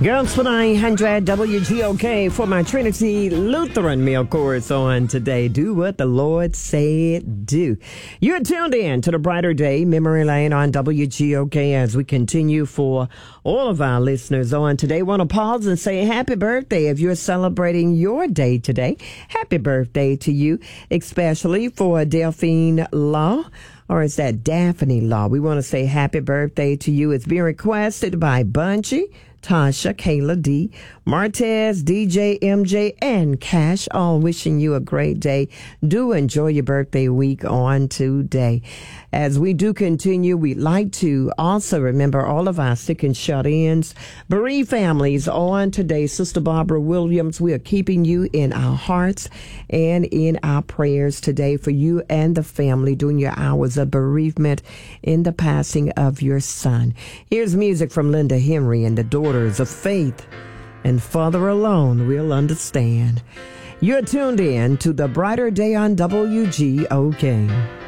Gospel 900 WGOK for my Trinity Lutheran Meal Course on today. Do what the Lord said do. You're tuned in to the Brighter Day Memory Lane on WGOK as we continue for all of our listeners on today. Want to pause and say happy birthday if you're celebrating your day today. Happy birthday to you, especially for Delphine Law. Or is that Daphne Law? We want to say happy birthday to you. It's being requested by Bunchy, Tasha, Kayla D, Martez, DJ, MJ, and Cash, all wishing you a great day. Do enjoy your birthday week on today. As we do continue, we'd like to also remember all of our sick and shut-ins, bereaved families on today. Sister Barbara Williams, we are keeping you in our hearts and in our prayers today for you and the family during your hours of bereavement in the passing of your son. Here's music from Linda Henry and the Daughters of Faith, and Father alone will understand. You're tuned in to the Brighter Day on WGOK.